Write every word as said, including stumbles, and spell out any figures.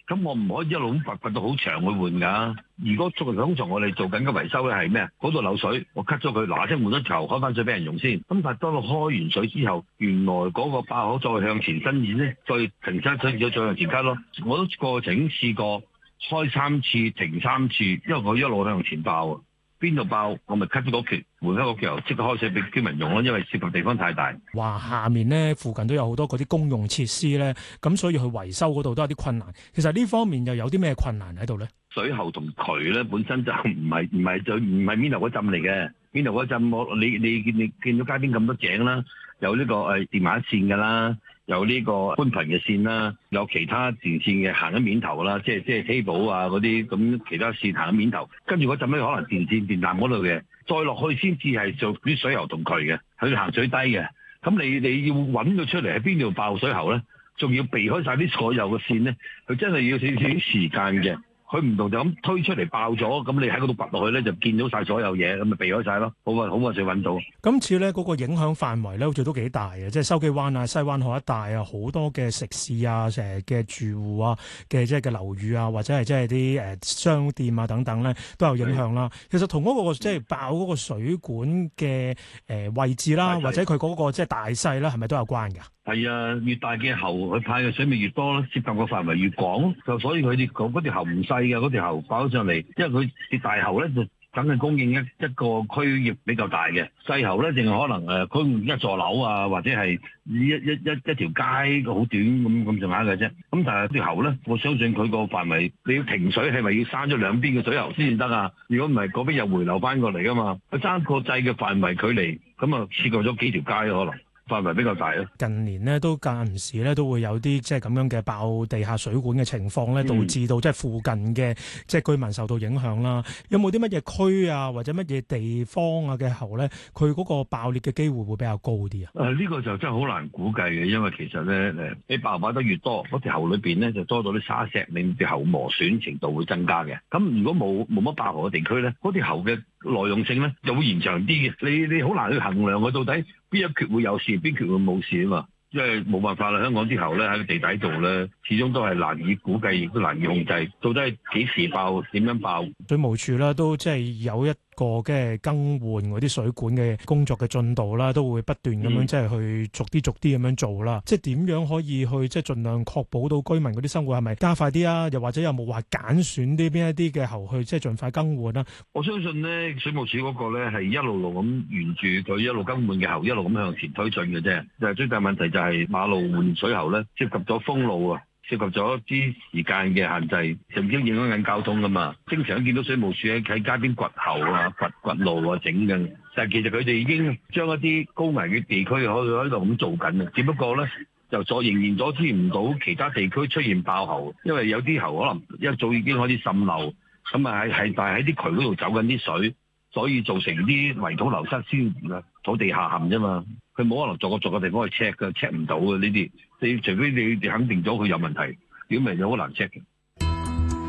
咁我唔可以一路咁掘掘到好長去換㗎。如果做通常我哋做緊嘅維修咧係咩啊？嗰度漏水，我 cut 咗佢，嗱聲換咗頭，開翻水俾人用先。咁但係當我開完水之後，原來嗰個爆口再向前伸延咧，再停翻水咗再向前 cut 咯。我都過程試過開三次停三次，因為我一路向前爆啊。邊度爆我咪 cut 咗嗰橛，換翻個橛，即刻開水俾居民用咯。因為涉及地方太大， 話下面咧附近都有好多嗰啲公用設施咧，咁所以去維修嗰度都有啲困難。其實呢方面又有啲咩困難喺度咧？ 水喉同渠咧本身就唔係唔係就唔係邊度嗰浸嚟嘅，邊度嗰浸我你你見你見到街邊咁多井啦，有呢個誒電話線㗎啦。有呢個寬頻嘅線啦，有其他電線嘅行緊面頭啦，即係即係 cable 啊嗰啲咁其他線行緊面頭，跟住嗰陣咧可能電線電纜嗰度嘅，再落去先至係做啲水喉同渠嘅，佢行水低嘅。咁你你要揾到出嚟喺邊度爆水喉咧，仲要避開晒啲所有嘅線咧，佢真係要少少時間嘅。佢唔同就咁推出嚟爆咗，咁你喺嗰度拔落去咧就見到晒所有嘢，咁咪避開晒咯。好啊，好啊，就揾到。 今次咧嗰個影響範圍咧，好似都幾大嘅，即係筲箕灣啊、西灣河一帶啊，好多嘅食肆啊、成日嘅住戶啊嘅即係嘅樓宇啊，或者係即係啲誒商店啊等等咧，都有影響啦。其實同嗰個即係爆嗰個水管嘅誒位置啦，或者佢嗰個即係大細啦，係咪都有關㗎？ 係啊，越大嘅喉佢派嘅水咪越多咯，涉及個範圍越廣，就所以佢哋講嗰條喉唔細嘅，嗰條喉爆咗上嚟，因為佢啲大喉咧就梗係供應一一個區域比較大嘅，細喉咧淨係可能誒供應一座樓啊，或者係一一一一條街好短咁咁上下嘅啫。咁但係條喉咧，我相信佢個範圍你要停水係咪要閂咗兩邊嘅水喉先至得啊？如果唔係嗰邊又回流翻過嚟噶嘛，佢爭個掣嘅範圍距離，咁啊涉過咗幾條街可能。範圍比較大咯。近年咧都間唔時咧都會有啲即係咁樣嘅爆地下水管嘅情況咧，導致到即係附近嘅即係居民受到影響啦。有冇啲乜嘢區啊，或者乜嘢地方啊嘅喉咧，佢嗰個爆裂嘅機會會比較高啲啊？誒、呃，呢、 呢個就真係好難估計嘅，因為其實咧誒，你爆爆得越多，嗰條喉裏邊咧就多咗啲沙石，令條喉磨損程度會增加嘅。咁如果冇冇乜爆喉嘅地區咧，嗰條喉嘅耐用性咧就會延長啲嘅。你你好難去衡量佢到底邊一缺會有事，邊缺會冇事啊嘛。因為冇辦法啦，香港啲喉咧喺地底度咧，始終都係難以估計，亦都難以控制，到底係幾時爆，點樣爆。 水務署啦，都即係有一個嘅更換嗰啲水管嘅工作嘅進度啦，都會不斷咁樣即係去逐啲逐啲咁樣做啦。即係點樣可以去即係盡量確保到居民嗰啲生活係咪加快啲啊？又或者有冇話揀選啲邊一啲嘅喉去即係盡快更換啊？ 我相信咧，水務署嗰個咧係一路路咁沿住佢一路更換嘅喉，一路咁向前推進嘅啫。就係最大問題就係馬路換水喉咧，涉及咗封路啊，涉及咗啲時間嘅限制，甚至影響緊交通噶嘛。經常見到水務署喺喺街邊掘喉啊、掘掘路啊整嘅，但係其實佢哋已經將一啲高危嘅地區可以喺度咁做緊啊。只不過咧就再仍然阻止唔到其他地區出現爆喉，因為有啲喉可能一早已經開始滲漏，咁啊係係但係喺啲渠嗰度走緊啲水，所以造成啲圍土流失先土地下陷啫嘛。佢冇可能逐個逐個地方去 check 嘅，check 唔到嘅呢啲。你除非你哋肯定咗佢有問題，如果唔係就好難 check 嘅。